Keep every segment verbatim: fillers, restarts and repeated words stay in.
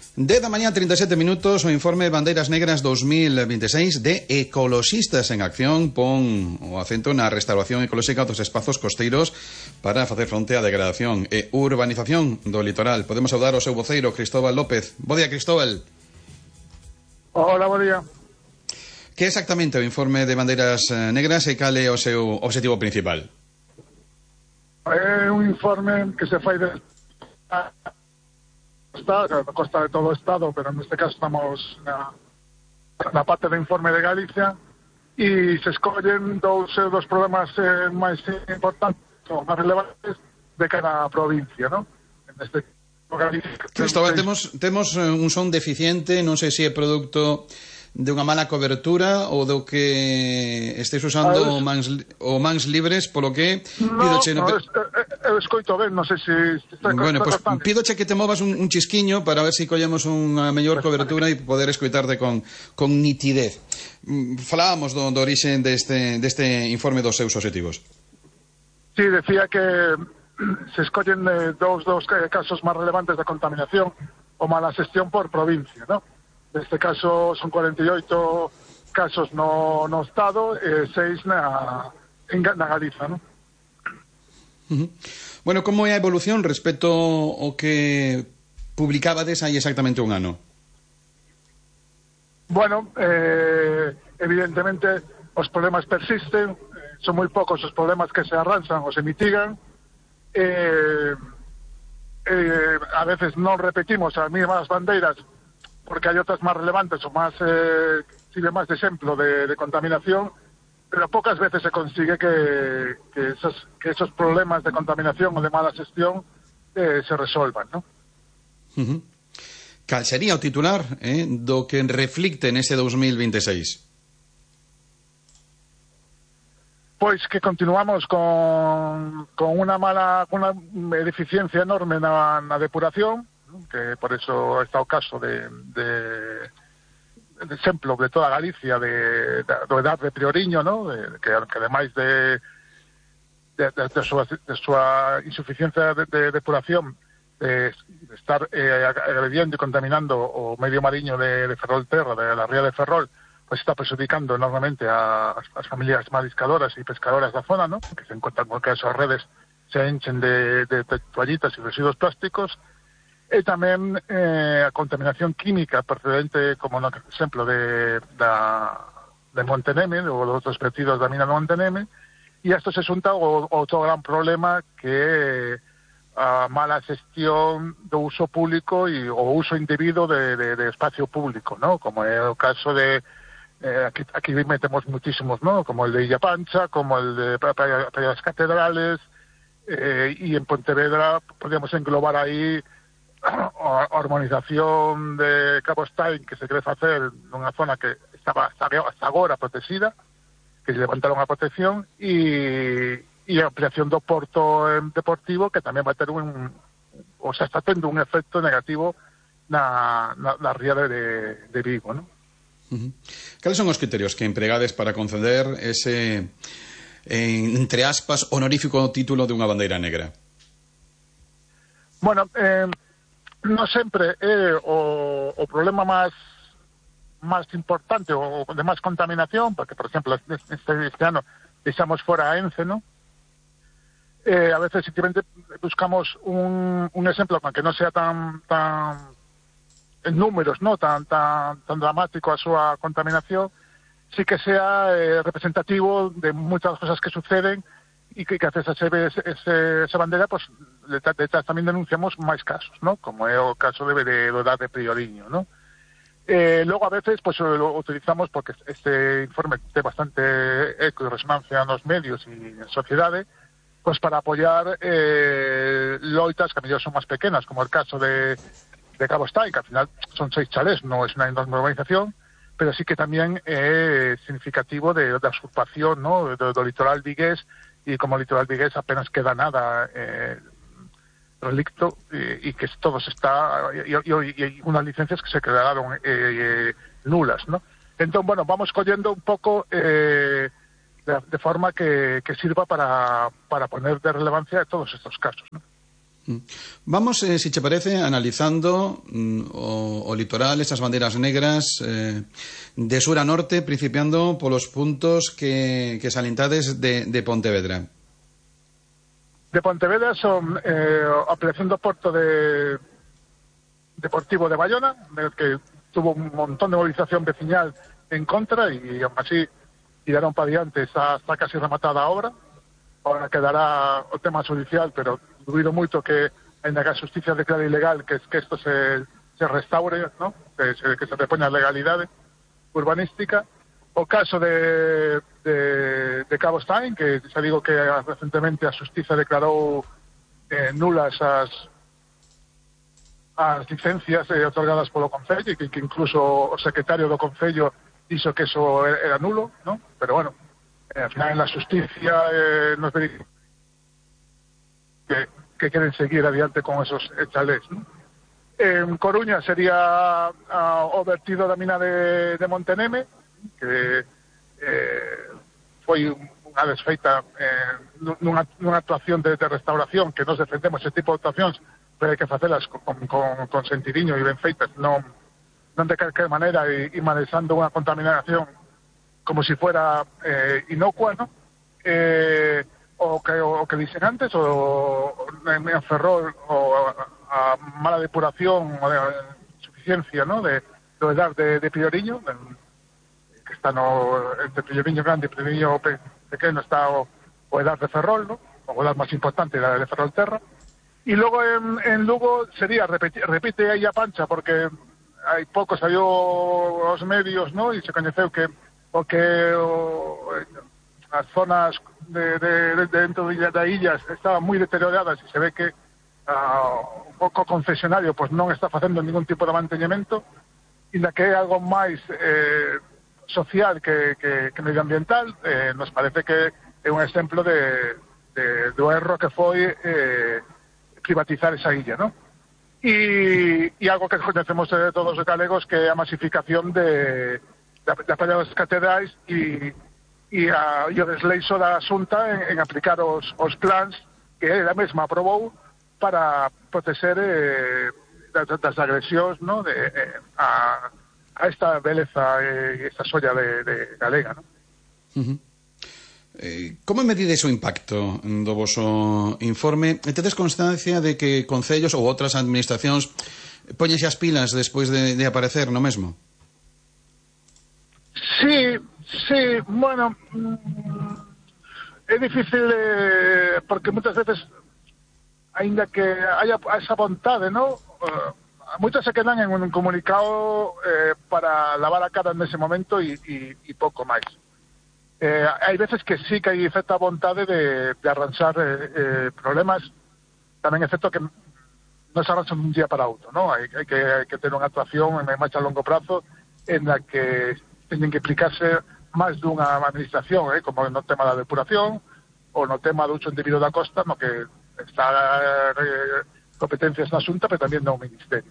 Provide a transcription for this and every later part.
dez da mañá, trinta e sete minutos, o informe Bandeiras Negras dos mil veintiséis de Ecoloxistas en Acción pon o acento na restauración ecolóxica dos espazos costeiros para facer fronte á degradación e urbanización do litoral. Podemos saudar o seu voceiro, Cristóbal López. Bo día, Cristóbal. Hola, bo día. Que exactamente o informe de Bandeiras Negras e cal é o seu objetivo principal? É un informe que se fai de Está, no consta de todo o Estado, pero neste caso estamos na, na parte do informe de Galicia e se escollen dous dos problemas eh, máis importantes ou máis relevantes de cada provincia, ¿no? Neste Galicia. Cristóbal, temos, temos un son deficiente, non sei se é produto de unha mala cobertura ou do que estéis usando o mans, o mans libres, polo que no, pidoche, no, no, eu escoito ben, non sei se está, bueno, está pues, pidoche que te movas un, un chisquiño para ver se si collemos unha mellor cobertura e poder escoitarte con, con nitidez. Falábamos do, do orixe deste, deste informe dos seus objetivos. Sí, decía que se escollen eh, dous dos casos máis relevantes de contaminación ou mala xestión por provincia, ¿no? Neste caso son cuarenta e oito casos no, no Estado e seis na, en, na Galiza, ¿no? Uh-huh. Bueno, como é a evolución respecto ao que publicabades hai exactamente un ano? Bueno, eh, evidentemente os problemas persisten, eh, son moi pocos os problemas que se arranxan ou se mitigan, eh, eh, a veces non repetimos as mesmas bandeiras porque hai outras máis relevantes ou máis eh, sirve máis de exemplo de, de contaminación, pero pocas veces se consigue que, que, esos, que esos problemas de contaminación ou de mala xestión eh, se resolvan, ¿no? Uh-huh. Cal sería o titular eh, do que reflicte nese dos mil veintiséis? Pois que continuamos con, con unha mala con unha deficiencia enorme na, na depuración, que por eso está o caso de, de, de exemplo de toda Galicia de, de, do edad de Prioriño, ¿no? De, que, que ademais de de, de, de, súa, de súa insuficiencia de, de depuración de, de estar eh, agrediendo e contaminando o medio mariño de, de Ferrolterra, de la ría de Ferrol, pues está perjudicando enormemente a as familias mariscadoras e pescadoras da zona, ¿no? Que se encuentran con que as redes se enchen de, de, de toallitas e residuos plásticos. E tamén eh, a contaminación química procedente, como no exemplo de, da, de Monteneme, ou dos outros vertidos da mina de Monteneme, e isto se xunta ao outro gran problema que é a mala xestión do uso público e o uso indebido de, de, de espacio público, ¿no? Como é o caso de, eh, aquí, aquí metemos muchísimos, ¿no? Como el de Illa Pancha, como el de Playa, Playa das Catedrales, eh, e en Pontevedra podríamos englobar aí a hormonización de Cabo Stein que se quere facer nunha zona que estaba hasta agora protegida, que se levantaron a protección, e, e a ampliación do porto deportivo que tamén vai ter un, o sea, está tendo un efecto negativo na, na, na ría de, de Vigo, ¿no? Uh-huh. Cales son os criterios que empregades para conceder ese, eh, entre aspas, honorífico título de unha bandeira negra? Bueno, eh, non sempre é o, o problema máis máis importante ou de máis contaminación, porque, por exemplo, este, este ano deixamos fora a Ence, ¿no? Eh, a veces simplemente buscamos un, un exemplo que non sea tan tan en números, ¿no? Tan tan tan dramático a súa contaminación, sí que sea eh, representativo de muchas cosas que suceden e que, que a veces se ve ese, ese, esa bandera, pues detrás tamén denunciamos máis casos, ¿no? Como é o caso de, de, de, de Prioriño, ¿no? Eh, logo a veces pues lo utilizamos porque este informe ten bastante eco e resonancia nos medios e en sociedade, pues para apoiar eh, loitas que a mellor son máis pequenas, como el caso de, de Cabo Stein, que al final son seis chalés, non é unha enorme urbanización, pero sí que tamén é significativo de, de usurpación, ¿no? do, do litoral vigués, y como litoral vigués apenas queda nada eh, relicto y, y que todo se está y, y, y unas licencias que se quedaron eh, eh, nulas, ¿no? Entonces, bueno, vamos cogiendo un poco eh, de, de forma que, que sirva para, para poner de relevancia todos estos casos, ¿no? Vamos, eh, si te parece, analizando mm, o, o litoral, esas banderas negras eh, de sur a norte, principiando polos puntos que, que salientades de, de Pontevedra. De Pontevedra son eh, a operación do Porto de Deportivo de Bayona, que tuvo un montón de movilización veciñal en contra e, aún así, tiraron para diante, está, está casi rematada a obra. Ahora quedará o tema judicial, pero dubido moito que, ainda que a justicia declare ilegal, que, que esto se, se restaure, ¿no? que, se, que se repoña a legalidade urbanística. O caso de, de, de Cabo Stein, que xa digo que recentemente a justicia declarou eh, nulas as as licencias eh, otorgadas polo Concello, e que, que incluso o secretario do Concello dixo que eso era nulo, ¿no? Pero bueno, eh, al final en la justicia eh, nos verifica que, que quieren seguir adiante con esos chalés, ¿no? En Coruña sería uh, o vertido da mina de, de Monteneme, que eh, foi unha desfeita eh, nunha, nunha actuación de, de restauración, que nos defendemos ese tipo de actuacións, pero hai que facelas con, con, con sentidiño e ben feitas, non, non de calquer maneira e, e manejando unha contaminación como si fuera eh, inocua, ¿no? Eh, o que o, o que dicen antes, o en Ferrol, o a, a mala depuración o de insuficiencia, ¿no? de do edar de, de Prioriño, de, que está no entre Prioriño grande e Prioriño pe, pequeno está o, o edar de Ferrol, ¿no? O edar máis importante da de Ferrol Terra. E logo en, en Lugo sería, repete, repite aí a pancha, porque hai pouco saiu aos medios, ¿no? E se coñeceu que o que o, as zonas de, de, de dentro da illa estaban moi deterioradas e se ve que uh, un pouco concesionario pues non está facendo ningún tipo de manteñamento, e da que é algo máis eh, social que, que, que medioambiental, eh, nos parece que é un exemplo de, de, do erro que foi eh, privatizar esa illa, ¿no? E, e algo que conhecemos eh, todos os galegos, que é a masificación de da, da playa das catedrais e, e, a, e o desleixo da Xunta en, en aplicar os, os plans que ela mesma aprobou para proteger eh, das, das agresións, ¿no? de, eh, a, a esta beleza e eh, esta solla de, de galega, ¿no? Uh-huh. Eh, como medides o impacto do voso informe? E tedes constancia de que concellos ou outras administracións poñense as pilas despois de, de aparecer no mesmo? Sí, sí, bueno, é difícil eh, porque moitas veces, aínda que haya esa vontade, ¿no? Uh, moitas se quedan en un comunicado eh, para lavar a cara nese momento e, e, e pouco máis. Eh, hai veces que sí que hai certa vontade de, de arranxar eh, eh, problemas, tamén é certo que non se arranxan un día para outro, ¿no? Hai, hai, que, hai que ter unha actuación en marcha a longo prazo en la que teñen que aplicarse máis dunha administración, eh, como no tema da depuración ou no tema do uso indebido da costa, no que está eh, competencias na Xunta, pero tamén no Ministerio.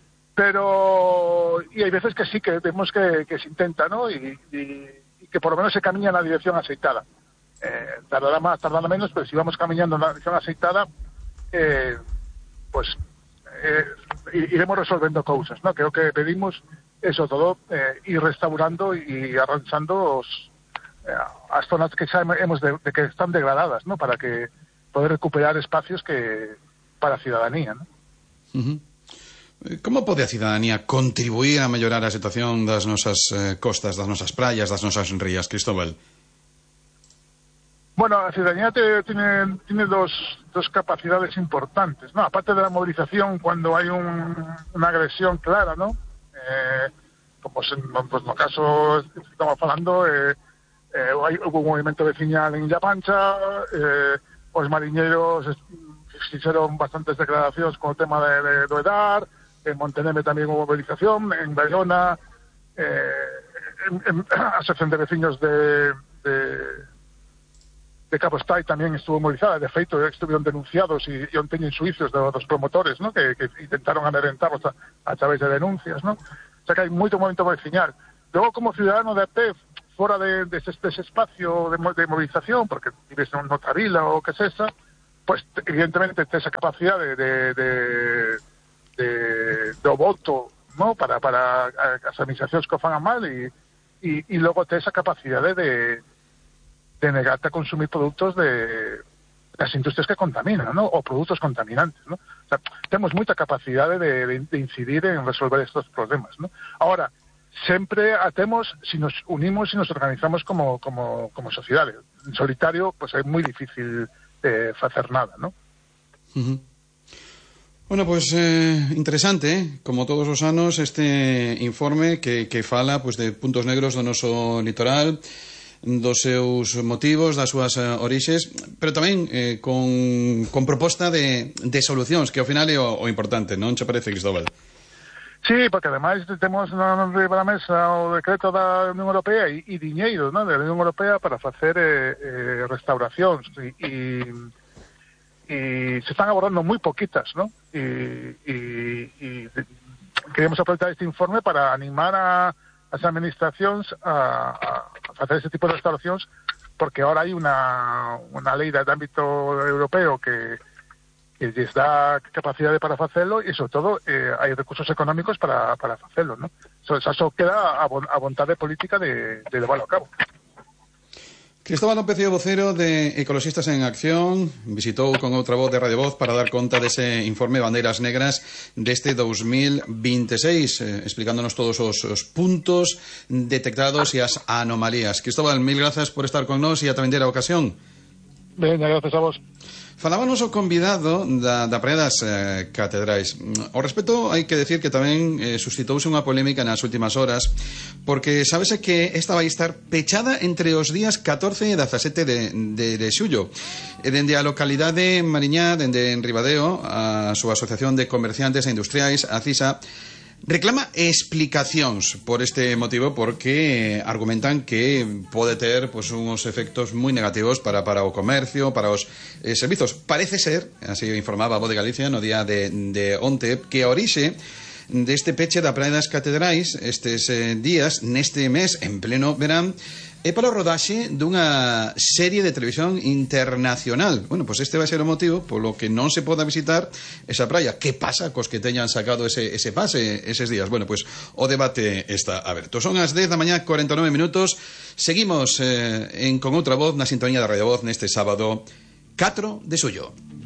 Pero e hai veces que sí que vemos que, que se intenta, ¿no? E, e que por lo menos se camiña na dirección aceitada. Eh, tardará máis, tardará menos, pero si vamos camiñando na dirección aceitada, eh, pues eh, iremos resolvendo cousas, ¿no? Creo que pedimos eso todo, eh, ir restaurando y arranchando os, eh, as zonas que xa hemos de, de que están degradadas, ¿no? Para que poder recuperar espacios que para a ciudadanía, ¿no? Uh-huh. Como pode a cidadanía contribuir a mellorar a situación das nosas eh, costas, das nosas praias, das nosas rías, Cristóbal? Bueno, a ciudadanía te, tiene, tiene dos, dos capacidades importantes, ¿no? Aparte de la movilización cuando hay un, una agresión clara, ¿no? Eh, como se, pues, no caso estamos falando, eh, eh, hay, hubo un movimento veciñal en Illa Pancha, eh, os mariñeiros fixeron bastantes declaracións con o tema de, de, do edar. En Monteneme tamén hubo movilización, en Bayona, eh, en, en, a Asociación de Veciños de, de, de Cabo Stein tamén estuvo movilizada. De feito, estuvieron denunciados e, e onteñen suicios de, dos promotores, ¿no? que, que intentaron amedrentarlos a, a través de denuncias, ¿no? O sea que hai moito movimento veciñal. Logo, como ciudadano de a pé, fora de, de, ese, de ese espacio de, de movilización, porque vives en Notavila ou que sesa, pues evidentemente tes a capacidade de, de, de, do voto, no, para, para as administracións que o fan a mal, e, e, e logo tes a capacidade de, de negarte a consumir produtos de das industrias que contaminan, ¿no? O produtos contaminantes, ¿no? O sea, temos moita capacidade de, de, de incidir en resolver estos problemas, ¿no? Ahora, sempre atemos si nos unimos y nos organizamos como, como, como sociedade. En solitario, pues é moi difícil eh, facer nada, ¿no? Uh-huh. Bueno, pues eh, interesante, eh? Como todos os anos, este informe que, que fala pues, de puntos negros do noso litoral, dos seus motivos, das súas uh, orixes, pero tamén eh, con, con proposta de, de solucións, que ao final é o, o importante, non che parece, Cristóbal? Sí, porque ademais temos na riba da mesa o decreto da Unión Europea e, e diñeiro, ¿no? Da Unión Europea para facer eh, eh, restauracións e, e, e se están abordando moi poquitas, ¿no? E, e, e queremos aproveitar este informe para animar a as administracións a, a facer ese tipo de restauracións, porque ahora hai unha, unha lei de ámbito europeo que que lles dá capacidade para facelo e, sobre todo, eh, hai recursos económicos para, para facelo, ¿no? So, xa só queda a, a vontade política de, de levarlo a cabo. Cristóbal López é o vocero de Ecoloxistas en Acción, visitou con outra voz de Radio Voz para dar conta dese informe Bandeiras Negras deste dous mil veintiséis, eh, explicándonos todos os, os puntos detectados e as anomalías. Cristóbal, mil grazas por estar con nós e atender a ocasión. Ben, gracias a vos. Falábanos o convidado da, da Praia das eh, Catedrais. Ao respecto, hai que decir que tamén eh, suscitouse unha polémica nas últimas horas, porque sábese que esta vai estar pechada entre os días catorce e dezasete de, de, de xullo. E dende a localidade Mariñá, dende en Ribadeo, a súa Asociación de Comerciantes e Industriais, a CISA, reclama explicacións por este motivo, porque argumentan que pode ter pues, uns efectos moi negativos para, para o comercio, para os eh, servizos. Parece ser, así informaba a Voz de Galicia no día de, de onte, que a orixe deste peche da Praia das Catedrais estes eh, días, neste mes, en pleno verán, é para o rodaxe dunha serie de televisión internacional. Bueno, pois pues este vai ser o motivo polo que non se poda visitar esa praia. Que pasa cos que teñan sacado ese, ese pase eses días? Bueno, pois pues, o debate está aberto. Son as dez da mañá, cuarenta e nove minutos. Seguimos eh, en Con Outra Voz na sintonía da Radio Voz neste sábado catro de xullo.